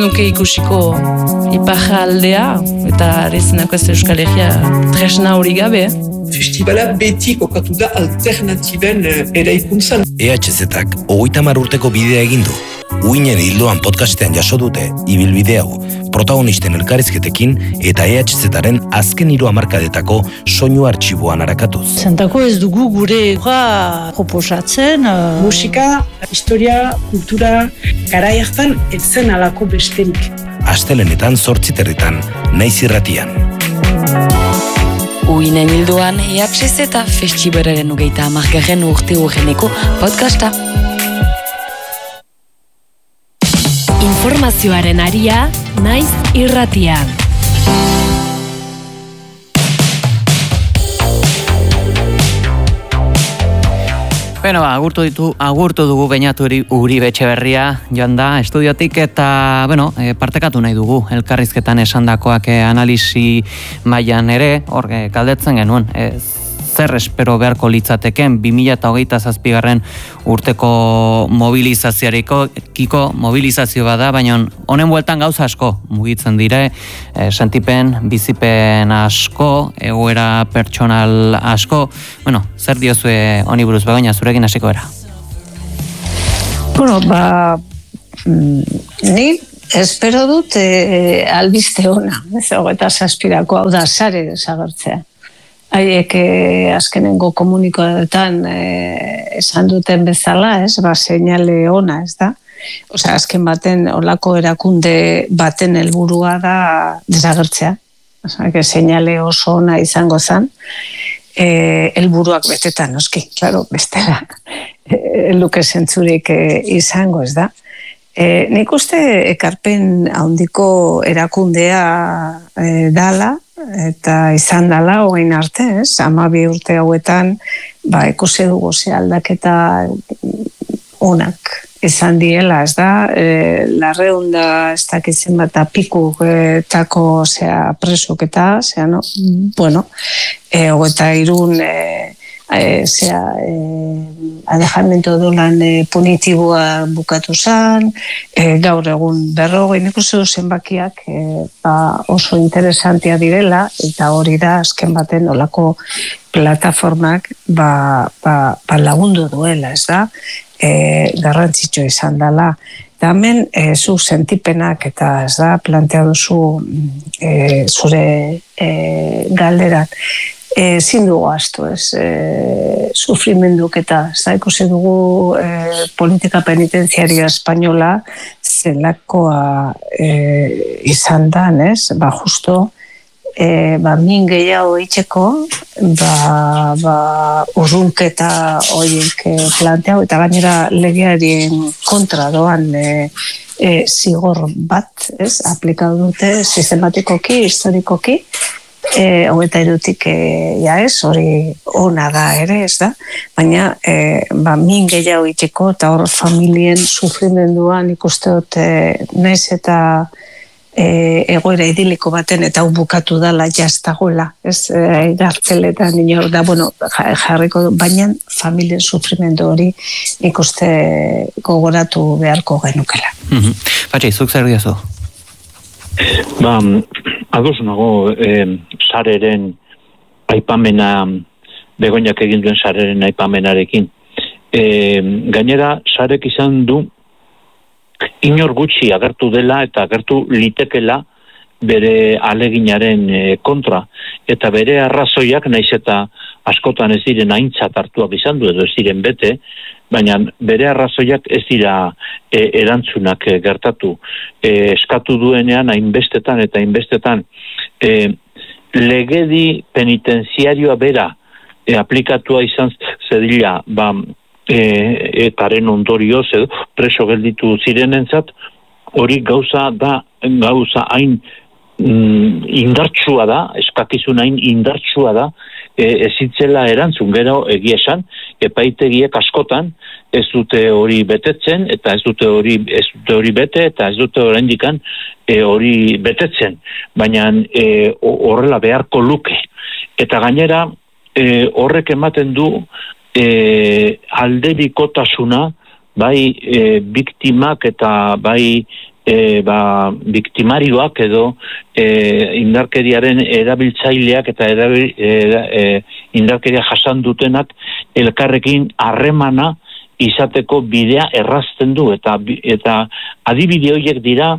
genuke ikusiko iparraldea, eta arezenako ez Euskal Herria tresna hori gabe. Festivala beti kokatu da alternatiben eraikuntzan. EHZ-ak 30 urteko bidea egin du. Uinen hildoan podcastean jaso dute ibilbide hau, protagonisten elkarrizketekin eta EHZ-aren azken 3 hamarkadetako soinu artxiboan arakatuz. Zentako ez dugu gure proposatzen. Musika, historia, kultura, garai hartan ez zen alako besterik. Astelenetan 8:00 Naiz Irratian. Uinen hildoan EHZ eta festibalaren 30. urte urreneko podcasta. Informazioaren aria, Naiz Irratian. Bueno, agurtu dugu Beñatu Uribe Etxeberria joan da estudiotik eta, partekatu nahi dugu elkarrizketan esandakoak analisi mailan ere, hor galdetzen genuen, zer espero beharko litzateken 2027 urteko mobilizazioarekiko mobilizazio bada, baina honen bueltan gauza asko mugitzen dire, sentipen, bizipen asko, egoera pertsonal asko. Zer diozue honi buruz, Begoña, zurekin hasiko era? Ni espero dut albiste ona, ez 27ko hau da sare desagertzea. Haiek azkenengo komunikoetan esan duten bezala, seinale ona, ez da? Osea, azken baten olako erakunde baten helburua da desagertzea. Osea, seinale oso ona izango zen, helburuak betetan, noski, claro, bestela. Luke zentzurik izango, ez da? Nik uste ekarpen handiko erakundea dala, eta izan dela hogein arte, 12 urte hauetan, ikusi dugu ze aldaketa onak izan diela, ez da, larreunda ez dakitzen bat apikutako presok eta, hogeita irun alejamiento dolan punitiboa bukatu zen, gaur egun 40, nik uste du zenbakiak oso interesantia direla, eta hori da azken baten olako plataformak lagundu duela, ez da, garrantzitsua izan dela. Eta hemen zu sentipenak eta ez da, plantea duzu zure galderak, ezin dugu astu, sufrimenduk eta ikusi dugu politika penitenziaria espainola zelakoa izan da, justo min gehiago itxeko urrunketa horiek planteau eta gainera legearien kontra doan zigor bat, aplikatu dute sistematikoki, historikoki, hogeita irutik hori ona da ere, ez da, baina min gehiago itxeko eta hor familien sufrimenduan ikusteot naiz eta egoera idiliko baten eta bukatu dala jaztagoela, ez, gartzeletan inor da, jarriko du, baina familien sufrimendu hori ikuste gogoratu beharko genukela. Patxi, zuk zer diozu? Ados nago sareren aipamena, Begoñak egin duen sareren aipamenarekin. Gainera, sarek izan du inor gutxi agertu dela eta agertu litekela bere aleginaren kontra. Eta bere arrazoiak, naiz eta askotan ez diren aintzat hartuak izan du edo ez diren bete, baina bere arrazoiak ez dira erantzunak gertatu. Eskatu duenean hainbestetan eta hainbestetan legedi penitenziarioa bera aplikatua izan zedila etaren ondorioz edo preso gelditu zirenentzat, hori gauza hain indartsua da, eskakizun hain indartsua da, ezitzela erantzun, gero egia esan, epaitegiek askotan ez dute hori betetzen, eta ez dute hori bete, eta ez dute oraindikan hori betetzen, baina horrela beharko luke. Eta gainera, horrek ematen du aldebikotasuna, bai biktimak eta bai biktimarioak edo indarkeriaren erabiltzaileak eta indarkeria jasan dutenak elkarrekin harremana izateko bidea errazten du eta adibide horiek dira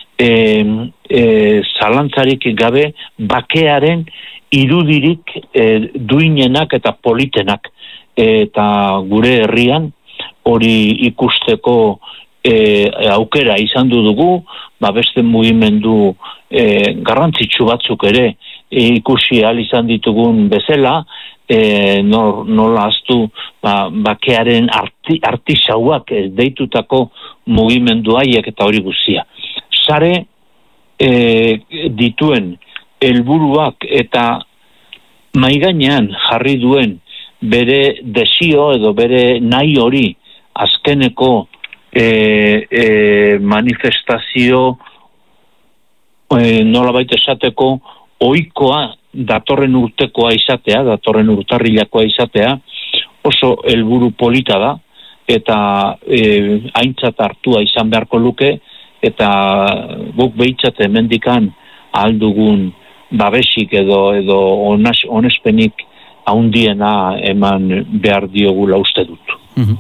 zalantzarik gabe bakearen irudirik duinenak eta politenak eta gure herrian hori ikusteko aukera izan dugu, beste mugimendu garrantzitsu batzuk ere ikusi ahal izan ditugun bezala, nola aztu bakearen artisauak deitutako mugimendu haiek eta hori guztia. Sare dituen helburuak eta maigainean jarri duen bere desio edo bere nahi hori azkeneko manifestazio nolabait esateko ohikoa datorren urtekoa izatea, datorren urtarrilakoa izatea, oso helburu polita da eta aintzat hartua izan beharko luke eta guk behitzat hemendikan ahal dugun babesik edo onespenik haundiena eman behar diogula uste dut.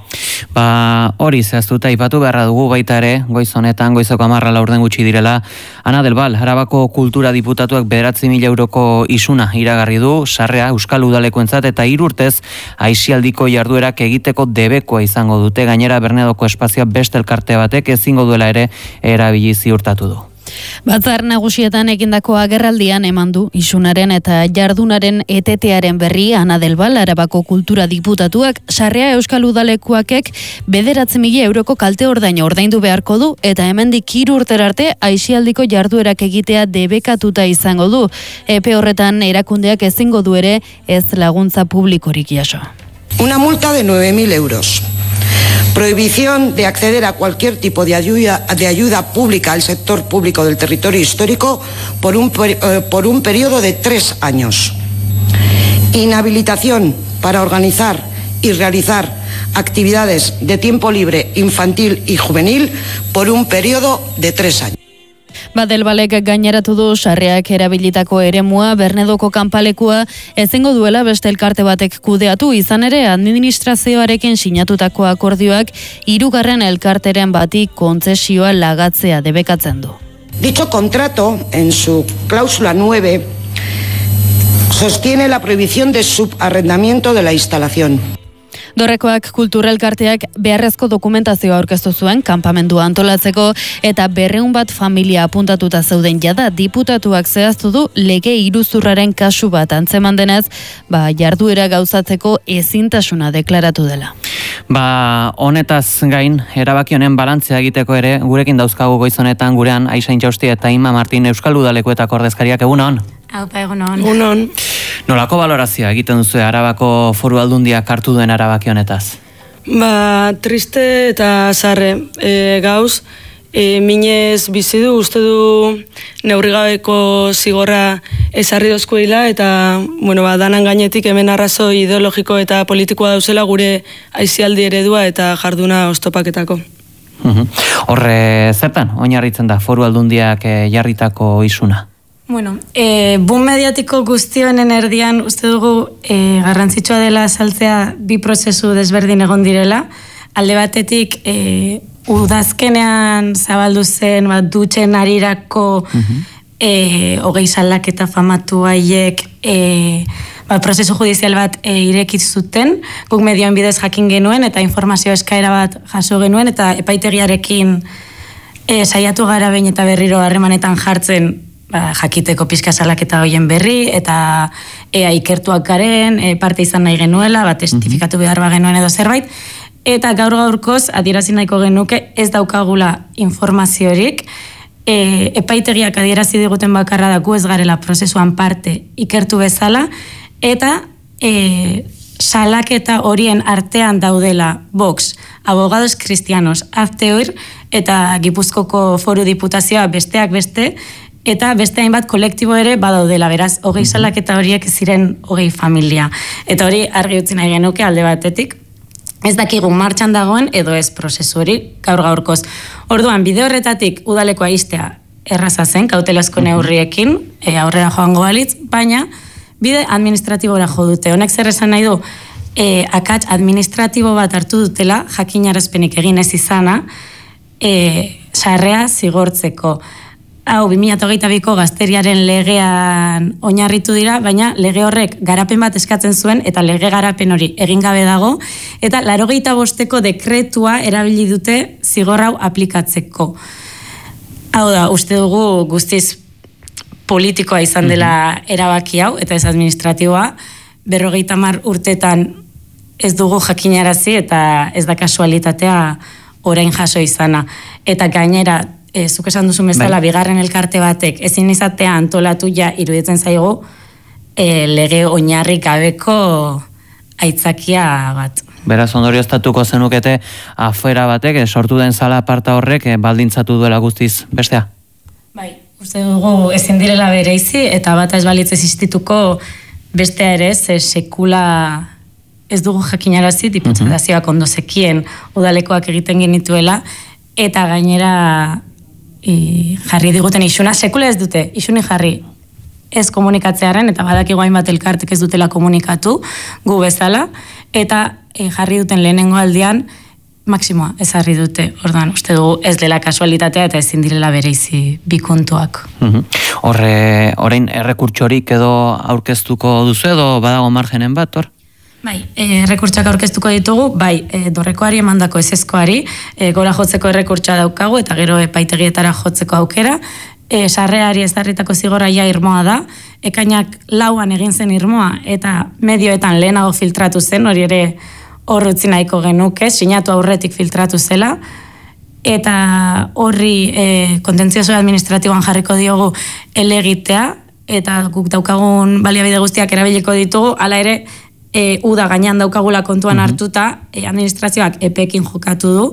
Hori zehaztuta ipatu beharra dugu baita ere, goiz honetan, goizoko 10:04 gutxi direla, Ana del Val, Arabako Kultura Diputatuak 9.000 euroko isuna iragarri du, sarrea Euskal Udalekoentzat eta 3 urtez aisialdiko jarduerak egiteko debekoa izango dute, gainera Bernedoko espazioa beste elkarte batek ezingo duela ere erabili ziurtatu du. Batzar nagusietan egindako agerraldian eman du isunaren eta jardunaren etetearen berri Ana del Val, Arabako Kultura Diputatuak, sarrea Euskal Udalekuakek 9.000 euroko kalte ordaina ordaindu beharko du eta hemendik 3 urtera arte aisialdiko jarduerak egitea debekatuta izango du. Epe horretan erakundeak ezingo du ere ez laguntza publikorik jaso. Una multa de 9.000 euros. Prohibición de acceder a cualquier tipo de ayuda pública al sector público del territorio histórico por un periodo de 3 años. Inhabilitación para organizar y realizar actividades de tiempo libre infantil y juvenil por un periodo de 3 años. Del Valek gaineratu du sarreak erabilitako eremua Bernedoko kanpalekua ezingo duela beste elkarte batek kudeatu, izan ere administrazioarekin sinatutako akordioak 3. elkarteren bati kontzesioa lagatzea debekatzen du. Dicho contrato, en su cláusula 9, sostiene la prohibición de subarrendamiento de la instalación. Dorrekoak kulturelkarteak beharrezko dokumentazioa aurkeztu zuen kanpamendua antolatzeko eta 200 familia apuntatuta zeuden jada diputatuak zehaztu du lege iruzurraren kasu bat antzeman denez, jarduera gauzatzeko ezintasuna deklaratu dela. Honetaz gain, erabaki honen balantzea egiteko ere, gurekin dauzkagu goiz honetan gurean Aisain Jausti eta Ima Martin Euskal Udalekuetako ordezkariak, egunon. Egunon. Nolako balorazioa egiten duzu Arabako Foru Aldundiak hartu duen erabaki honetaz? Triste eta sarre gauz, minez bizi du, uste du neurrigabeko zigorra ezarri dozkuela eta danan gainetik hemen arrazo ideologiko eta politikoa dauzela gure aisialdi eredua eta jarduna oztopaketako. Horre zertan, oinarritzen da Foru Aldundiak jarritako isuna? Boom mediatiko guztionen erdian uste dugu garrantzitsua dela azaltzea 2 prozesu desberdin egon direla. Alde batetik udazkenean zabaldu zen dutxen arirako 20 salaketa famatu haiek prozesu judizial bat irekit zuten. Guk medioen bidez jakin genuen eta informazio eskaera bat jaso genuen eta epaitegiarekin saiatu gara behin eta berriro harremanetan jartzen jakiteko pixka salaketa hoien berri eta ikertuak garen parte izan nahi genuela, testifikatu behar genuen edo zerbait, eta gaurkoz adierazi nahiko genuke ez daukagula informaziorik, epaitegiak adierazi diguten bakarra da gu ez garela prozesuan parte ikertu bezala, eta salaketa horien artean daudela Vox, Abogados Cristianos, Azteoir eta Gipuzkoko Foru Diputazioa besteak beste, eta beste hainbat kolektibo ere badaudela, beraz, 20 salaketa horiek ziren 20 familia. Eta hori argi utzi nahi genuke alde batetik. ez dakigu martxan dagoen edo ez prozesu hori gaur-gaurkoz. Orduan, bide horretatik udalekoa iztea erraza zen, kautelazko neurriekin, aurrera joango balitz, baina bide administratibora jo dute. Honek zer esan nahi du, akats administratibo bat hartu dutela, jakinarazpenik egin ez izana, sarrea zigortzeko. Hau, 2022ko gazteriaren legean oinarritu dira, baina lege horrek garapen bat eskatzen zuen, eta lege garapen hori egin gabe dago, eta 85ko dekretua erabili dute zigor hau aplikatzeko. Hau da, uste dugu guztiz politikoa izan dela erabaki hau, eta ez administratiboa, 50 urtetan ez dugu jakinarazi, eta ez da kasualitatea orain jaso izana. Eta gainera, zuk esan duzu bezala, bigarren elkarte batek ezin izatea antolatu ja iruditzen zaigu lege oinarri gabeko aitzakia bat. Beraz, ondorioztatuko zenukete afuera batek, sortu den sala aparta horrek baldintzatu duela guztiz bestea? Bai, uste dugu ezin direla bereizi, eta bata ez balitz existituko bestea ere sekula ez dugu jakinarazi, diputazioak ondo zekien udalekoak egiten genituela, eta gainera jarri diguten isuna, sekula ez dute, isuni jarri ez komunikatzearen, eta badakigu hainbat elkartek ez dutela komunikatu, gu bezala, eta jarri duten lehenengo aldian, maksimoa ez jarri dute, orduan, uste dugu ez dela kasualitatea eta ezin direla bereizi bi kontuak. Orain errekurtsorik edo aurkeztuko duzu edo badago margenen bat, hor? Bai, errekurtsak aurkeztuko ditugu, bai, dorrekoari emandako ezezkoari, gora jotzeko errekurtsa daukagu, eta gero epaitegietara jotzeko aukera, sarreari ezarritako zigorra ja irmoa da, ekainak 4an egin zen irmoa, eta medioetan lehenago filtratu zen, hori ere hor utzi nahiko genuke, sinatu aurretik filtratu zela, eta horri kontentzioso administratiboan jarriko diogu elegitea, eta guk daukagun baliabide guztiak erabiliko ditugu, hala ere, uda gainean daukagula kontuan hartuta, administrazioak epekin jokatu du,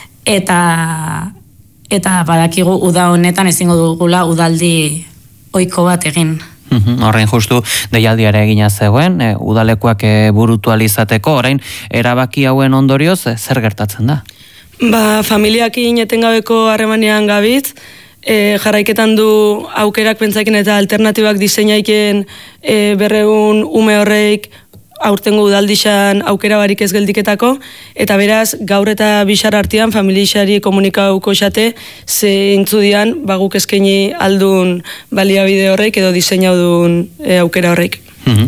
eta badakigu uda honetan ezingo dugula udaldi ohiko bat egin. Horrein justu deialdiare egina zegoen, udalekuak burutu alizateko, orain erabaki hauen ondorioz zer gertatzen da? Familiakin etengabeko harremanean gabitz, jarraiketan du aukerak pentsaiken eta alternatibak diseinaiken 200 ume horreik aurtengo udaldixan aukera barik ez geldiketako, eta beraz, gaur eta bixar artean familixari komunikauko xate, zeintzu dian, guk eskaini aldun baliabide horreik edo diseinau duen aukera horreik.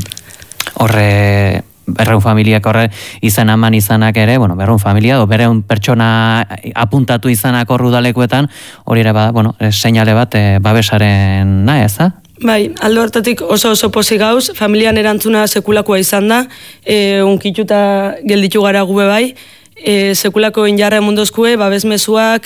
Horre, berreun familiak horre izan aman izanak ere, berreun familia, berreun pertsona apuntatu izanak horru udalekuetan, hori ere bada, seinale bat babesaren nahi, ez da? Bai, aldo hartatik oso pozik gauz, familian erantzuna sekulakoa izan da, unkituta gelditu gara gube bai, sekulako injarra emundozkue, babesmezuak,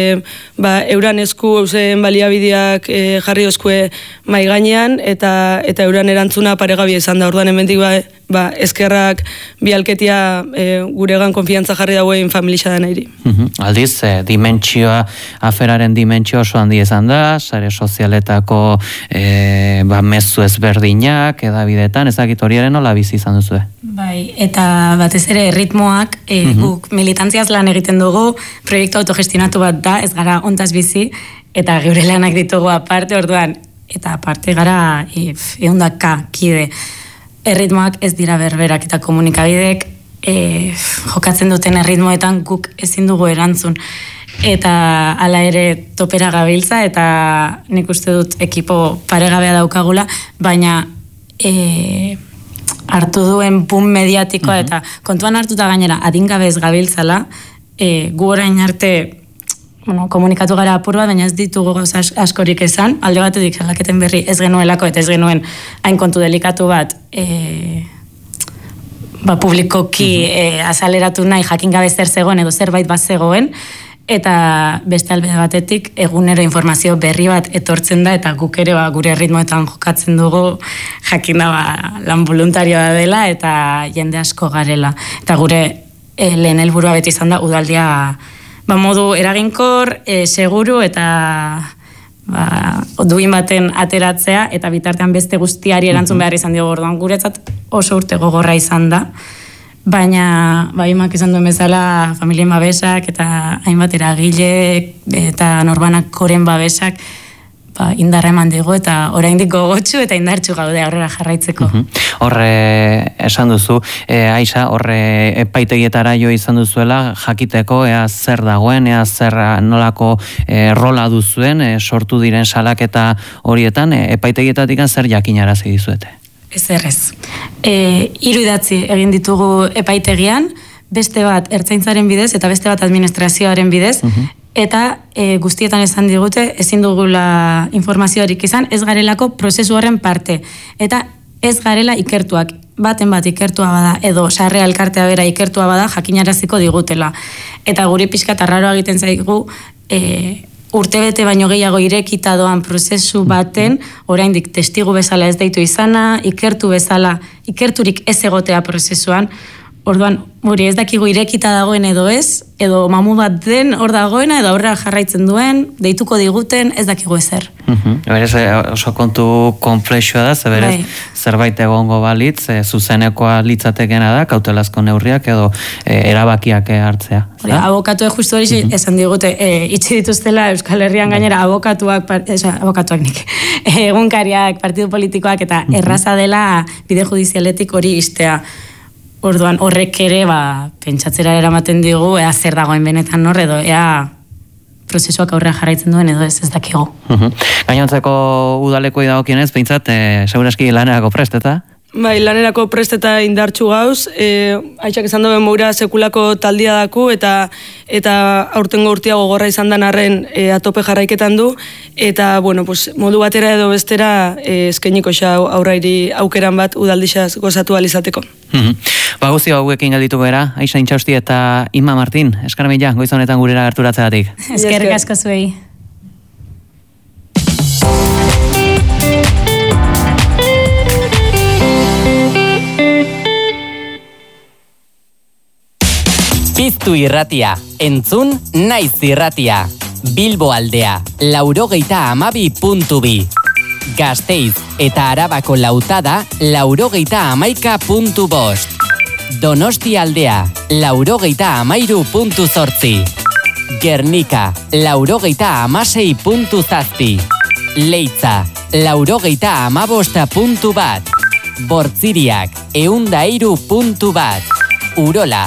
euran esku eusen baliabideak jarri oskue mai gainean, eta euran erantzuna paregabia izan da, orduan hemendik eskerrak bialketia guregan konfiantza jarri dagoen familia da nahi. Aldiz, dimentsioa, aferaren dimentsio oso handi izan da, sare sozialetako mezu ezberdinak, edabidetan, ezakit horiaren nola bizi izan duzu? Bai, eta batez ere ritmoak, guk militantziaz lan egiten dugu, proiektu autogestionatu bat da, ez gara ontaz bizi, eta geure lanak ditugu aparte, orduan, eta aparte gara eundaka kide. Erritmoak ez dira berberak eta komunikabidek jokatzen duten erritmoetan guk ezin dugu erantzun. Eta hala ere topera gabiltza eta nik uste dut ekipo paregabea daukagula, baina hartu duen boom mediatikoa eta kontuan hartuta gainera adingabez gabiltzala, gu orain arte komunikatu gara apur bat, baina ez ditugu gauza askorik esan, alde batetik salaketen berri ez genuelako eta ez genuen hain kontu delikatu bat publikoki azaleratu nahi jakin gabe zer zegoen edo zerbait bat zegoen, eta beste alde batetik egunero informazio berri bat etortzen da eta guk ere gure ritmoetan jokatzen dugu jakin da lan voluntarioa dela eta jende asko garela. Eta gure lehen helburua beti izan da udaldia modu eraginkor, seguru eta duin baten ateratzea eta bitartean beste guztiari erantzun behar izan diogu orduan guretzat oso urte gogorra izan da, baina imak esan duen bezala familien babesak eta hainbat eragile eta norbanakoren babesak indarra eman digu eta oraindik gogotsu eta indartsu gaude aurrera jarraitzeko. Horre esan duzu, Aixa, horre epaitegietara jo izan duzuela jakiteko ea zer dagoen, ea zer nolako rola duzuen sortu diren salaketa horietan, epaitegietatik zer jakinarazi dizuete? Ez. 3 idatzi egin ditugu epaitegian, beste bat ertzaintzaren bidez eta beste bat administrazioaren bidez, eta guztietan esan digute ezin dugula informazioarik izan, ez garelako prozesu horren parte. Eta ez garela ikertuak, baten bat ikertua bada, edo sarrea elkartea bera ikertua bada, jakinaraziko digutela. Eta guri pixkat arraroa egiten zaigu, urtebete baino gehiago irekita doan prozesu baten, oraindik testigu bezala ez deitu izana, ikertu bezala, ikerturik ez egotea prozesuan, orduan, ez dakigu irekita dagoen edo ez, edo mamu bat den hor dagoena, edo aurrera jarraitzen duen, deituko diguten, ez dakigu ezer. Berez, oso kontu konplexua da, berez, zerbait egongo balitz, zuzenekoa litzatekena da, kautelazko neurriak edo erabakiak hartzea. Abokatuek justu hori esan digute, itxi dituztela Euskal Herrian gainera abokatuak nik, egunkariak, partidu politikoak, eta erraza dela bide judizialetik hori istea. Orduan horrek ere pentsatzera eramaten digu ea zer dagoen benetan hor edo ea prozesuak aurrera jarraitzen duen edo ez dakigu. Gainontzeko udalekoi dagokienez, behintzat, seguraski lanerako prest, eta? Bai, lanerako prest eta indartsu gauz, Aitxak esan duen moura sekulako taldia daku eta aurtengo urtia gogorra izan dan arren atope jarraiketan du, eta modu batera edo bestera eskainiko xa aurrairi aukeran bat udaldixaz gozatu alizateko. Guzti hauekin galditu bera, Aixa Intxausti eta Inma Martin, eskarmila, goiz honetan gurera gerturatzeagatik. Eskerrik asko zuei. Piztu irratia, entzun naiz irratia. Bilbo aldea, 92.2. Gasteiz eta Arabako Lautada, 91.5. Donosti aldea, 93.8. Gernika, 96.7. Leitza, 95.1. Bortziriak, 103.1. Urola,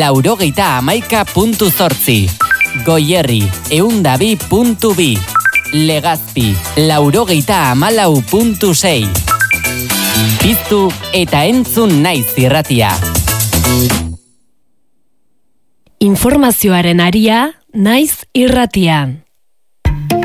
91.8. Goierri, 102.2. Legazpi, 94.6. Piztu eta entzun naiz irratia. Informazioaren aria naiz irratian.